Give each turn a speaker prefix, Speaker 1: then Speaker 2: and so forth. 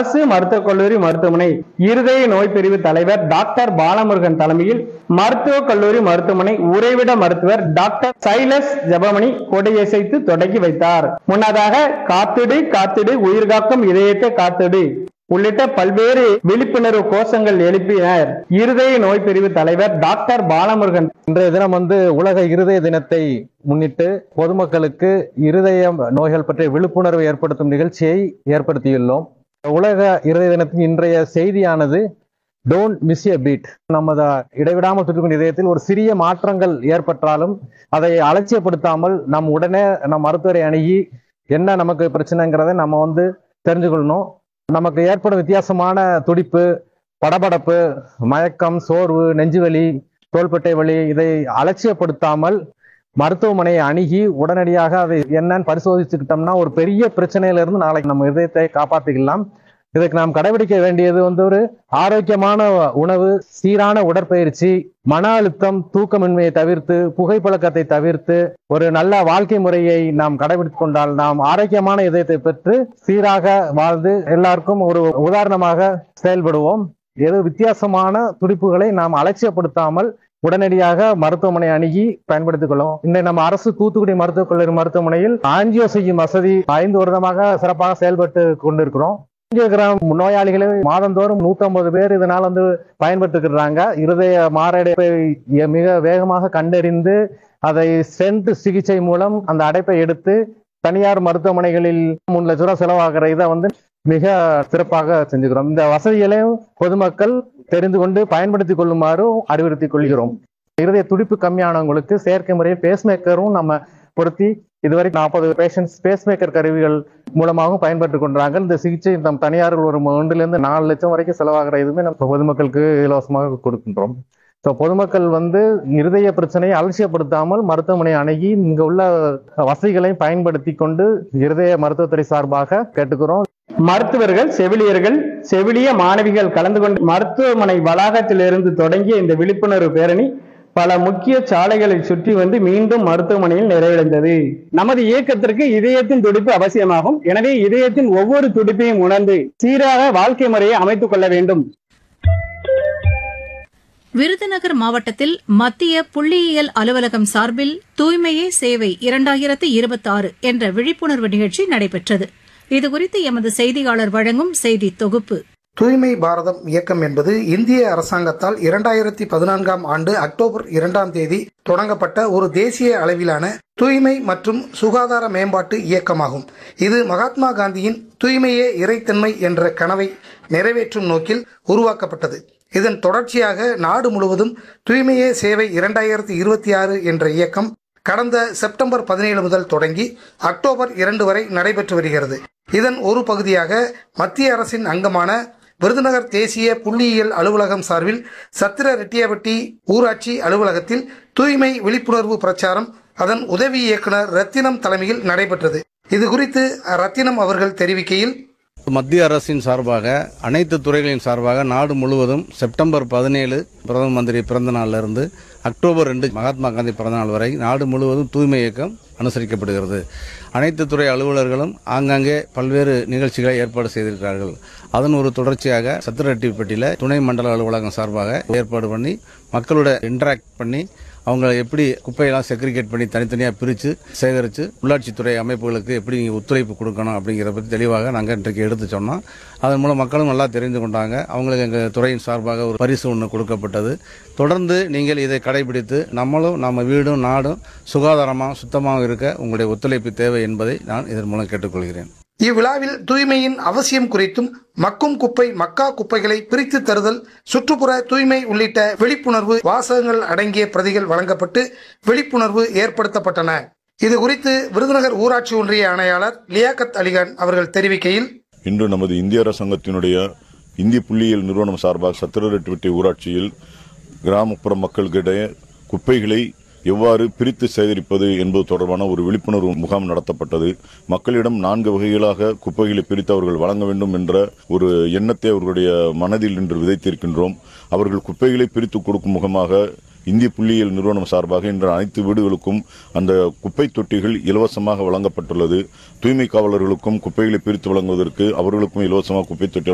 Speaker 1: அரசு மருத்துவக் கல்லூரி மருத்துவமனை இருதய நோய் பிரிவு தலைவர் டாக்டர் பாலமுருகன் தலைமையில் மருத்துவக் கல்லூரி மருத்துவமனை உறைவிட மருத்துவர் டாக்டர் சைலஸ் ஜெபமணி கொடியசைத்து தொடங்கி வைத்தார். முன்னதாக காத்திடு காத்திடு உயிர்காக்கும் இதயத்தை காத்திடு உள்ளிட்ட பல்வேறு விழிப்புணர்வு கோஷங்கள் எழுப்பினர். இருதய நோய் பிரிவு தலைவர் டாக்டர் பாலமுருகன்.
Speaker 2: இன்றைய தினம் உலக இருதய தினத்தை முன்னிட்டு பொதுமக்களுக்கு இருதய நோய்கள் பற்றிய விழிப்புணர்வு ஏற்படுத்தும் நிகழ்ச்சியை ஏற்படுத்தியுள்ளோம். உலக இருதய தினத்தின் இன்றைய செய்தியானது டோன்ட் மிஸ் எ பீட். நமது இடைவிடாமல் துடிக்கும் இதயத்தில் ஒரு சிறிய மாற்றங்கள் ஏற்பட்டாலும் அதை அலட்சியப்படுத்தாமல் நம் உடனே நம் மருத்துவரை அணுகி என்ன நமக்கு பிரச்சனைங்கிறத நம்ம தெரிஞ்சுக்கொள்ளணும். நமக்கு ஏற்படும் வித்தியாசமான துடிப்பு, படபடப்பு, மயக்கம், சோர்வு, நெஞ்சுவலி, தோள்பட்டை வலி இதை அலட்சியப்படுத்தாமல் மருத்துவமனையை அணுகி உடனடியாக அதை என்னன்னு பரிசோதிச்சுக்கிட்டோம்னா ஒரு பெரிய பிரச்சனையிலிருந்து நாளைக்கு நம்ம இதயத்தை காப்பாற்றிக்கலாம். இதுக்கு நாம் கடைபிடிக்க வேண்டியது ஒரு ஆரோக்கியமான உணவு, சீரான உடற்பயிற்சி, மன அழுத்தம், தூக்கமின்மையை தவிர்த்து, புகைப்பழக்கத்தை தவிர்த்து ஒரு நல்ல வாழ்க்கை முறையை நாம் கடைபிடித்துக் கொண்டால் நாம் ஆரோக்கியமான இதயத்தை பெற்று சீராக வாழ்ந்து எல்லாருக்கும் ஒரு உதாரணமாக செயல்படுவோம். ஏதோ வித்தியாசமான துடிப்புகளை நாம் அலட்சியப்படுத்தாமல் உடனடியாக மருத்துவமனை அணுகி பயன்படுத்திக் கொள்ளும். இன்னும் நம்ம அரசு தூத்துக்குடி மருத்துவக் கல்லூரி மருத்துவமனையில் ஆஞ்சியோ செய்யும் வசதி 5 வருடமாக சிறப்பாக செயல்பட்டு கொண்டிருக்கிறோம். நோயாளிகளை மாதந்தோறும் 150 பேர் இதனால் பயன்படுத்திக்கிறாங்க. இருதய மாரடைப்பை மிக வேகமாக கண்டறிந்து அதை ஸ்டென்ட் சிகிச்சை மூலம் அந்த அடைப்பை எடுத்து தனியார் மருத்துவமனைகளில் 3 லட்சம் ரூபாய் செலவாகிற இதை மிக சிறப்பாக செஞ்சுக்கிறோம். இந்த வசதிகளையும் பொதுமக்கள் தெரிந்து கொண்டு பயன்படுத்திக் கொள்ளுமாறு அறிவுறுத்திக் கொள்கிறோம். இருதய துடிப்பு கம்மியானவங்களுக்கு செயற்கை முறையில் பேஸ்மேக்கரும் நம்ம பொருத்தி இதுவரை 40 பேஷண்ட்ஸ் பேஸ்மேக்கர் கருவிகள் மூலமாகவும் பயன்பட்டு கொண்டாங்க. இந்த சிகிச்சை நம் தனியார்கள் ஒரு 1 to 4 லட்சம் வரைக்கும் செலவாகிற இதுவுமே நம்ம பொதுமக்களுக்கு இலவசமாக கொடுக்கின்றோம். ஸோ பொதுமக்கள் இருதய பிரச்சனையை அலட்சியப்படுத்தாமல் மருத்துவமனை அணுகி இங்க உள்ள வசதிகளை பயன்படுத்தி கொண்டு இருதய மருத்துவத்துறை சார்பாக கேட்டுக்கிறோம்.
Speaker 1: மருத்துவர்கள், செவிலியர்கள், செவிலிய மாணவிகள் கலந்து கொண்டு மருத்துவமனை வளாகத்திலிருந்து தொடங்கிய இந்த விழிப்புணர்வு பேரணி பல முக்கிய சாலைகளை சுற்றி மீண்டும் மருத்துவமனையில் நிறைவடைந்தது. நமது இயக்கத்திற்கு இதயத்தின் துடிப்பு அவசியமாகும். எனவே இதயத்தின் ஒவ்வொரு துடிப்பையும் உணர்ந்து சீராக வாழ்க்கை முறையை அமைத்துக் கொள்ள வேண்டும்.
Speaker 3: விருதுநகர் மாவட்டத்தில் மத்திய புள்ளியியல் அலுவலகம் சார்பில் தூய்மையே சேவை 2026 என்ற விழிப்புணர்வு நிகழ்ச்சி நடைபெற்றது. இதுகுறித்து எமது செய்தியாளர் வழங்கும் செய்தி தொகுப்பு.
Speaker 4: தூய்மை பாரதம் இயக்கம் என்பது இந்திய அரசாங்கத்தால் 2014ஆம் ஆண்டு அக்டோபர் 2ஆம் தேதி தொடங்கப்பட்ட ஒரு தேசிய அளவிலான தூய்மை மற்றும் சுகாதார மேம்பாட்டு இயக்கமாகும். இது மகாத்மா காந்தியின் தூய்மையே இறைத்தன்மை என்ற கனவை நிறைவேற்றும் நோக்கில் உருவாக்கப்பட்டது. இதன் தொடர்ச்சியாக நாடு முழுவதும் தூய்மையே சேவை 2026 என்ற இயக்கம் கடந்த செப்டம்பர் 17 முதல் தொடங்கி அக்டோபர் 2 வரை நடைபெற்று வருகிறது. இதன் ஒரு பகுதியாக மத்திய அரசின் அங்கமான விருதுநகர் தேசிய புள்ளியியல் அலுவலகம் சார்பில் சத்திர ரெட்டியாபட்டி ஊராட்சி அலுவலகத்தில் தூய்மை விழிப்புணர்வு பிரச்சாரம் அதன் உதவி இயக்குனர் ரத்தினம் தலைமையில் நடைபெற்றது. இது குறித்து ரத்தினம் அவர்கள் தெரிவிக்கையில்,
Speaker 5: மத்திய அரசின் சார்பாக அனைத்து துறைகளின் சார்பாக நாடு முழுவதும் செப்டம்பர் 17 பிரதம மந்திரி பிறந்த நாளிலிருந்து அக்டோபர் 2 மகாத்மா காந்தி பிறந்த நாள் வரை நாடு முழுவதும் தூய்மை இயக்கம் அனுசரிக்கப்படுகிறது. அனைத்து துறை அலுவலர்களும் ஆங்காங்கே பல்வேறு நிகழ்ச்சிகளை ஏற்பாடு செய்திருக்கிறார்கள். அதன் ஒரு தொடர்ச்சியாக சத்திரரெட்டிப்பட்டியில் துணை மண்டல அலுவலகம் சார்பாக ஏற்பாடு பண்ணி மக்களோட இன்டராக்ட் பண்ணி அவங்க எப்படி குப்பையெல்லாம் செக்ரிகேட் பண்ணி தனித்தனியாக பிரித்து சேகரித்து உள்ளாட்சித்துறை அமைப்புகளுக்கு எப்படி நீங்கள் ஒத்துழைப்பு கொடுக்கணும் அப்படிங்கிற பற்றி தெளிவாக நாங்கள் இன்றைக்கு எடுத்து சொன்னோம். அதன் மூலம் மக்களும் நல்லா தெரிந்து கொண்டாங்க. அவங்களுக்கு எங்கள் துறையின் சார்பாக ஒரு பரிசு ஒன்று கொடுக்கப்பட்டது. தொடர்ந்து நீங்கள் இதை கடைபிடித்து நம்ம வீடும் நாடும் சுகாதாரமாக சுத்தமாக இருக்க உங்களுடைய ஒத்துழைப்பு தேவை என்பதை நான் இதன் மூலம் கேட்டுக்கொள்கிறேன்.
Speaker 4: இவ்விழாவில் தூய்மையின் அவசியம் குறித்தும் மக்கும் குப்பை மக்கா குப்பைகளை பிரித்து தருதல், சுற்றுப்புற தூய்மை உள்ளிட்ட விழிப்புணர்வு வாசகங்கள் அடங்கிய பிரதிகள் வழங்கப்பட்டு விழிப்புணர்வு ஏற்படுத்தப்பட்டன. இது குறித்து விருதுநகர் ஊராட்சி ஒன்றிய ஆணையாளர் லியாக்கத் அலிகான் அவர்கள் தெரிவிக்கையில்,
Speaker 6: இன்று நமது இந்திய அரசாங்கத்தினுடைய இந்திய புள்ளியியல் நிறுவனம் சார்பாக சத்திரரெட்டிப்பட்டி ஊராட்சியில் கிராமப்புற மக்களுக்கிடையே குப்பைகளை எவ்வாறு பிரித்து சேகரிப்பது என்பது தொடர்பான ஒரு விழிப்புணர்வு முகாம் நடத்தப்பட்டது. மக்களிடம் 4 வகைகளாக குப்பைகளை பிரித்து அவர்கள் வழங்க வேண்டும் என்ற ஒரு எண்ணத்தை அவர்களுடைய மனதில் இன்று விதைத்திருக்கின்றோம். அவர்கள் குப்பைகளை பிரித்து கொடுக்கும் முகமாக இந்திய புள்ளியியல் நிறுவனம் சார்பாக இன்று அனைத்து வீடுகளுக்கும் அந்த குப்பை தொட்டிகள் இலவசமாக வழங்கப்பட்டுள்ளது. தூய்மை காவலர்களுக்கும் குப்பைகளை பிரித்து வழங்குவதற்கு அவர்களுக்கும் இலவசமாக குப்பை தொட்டி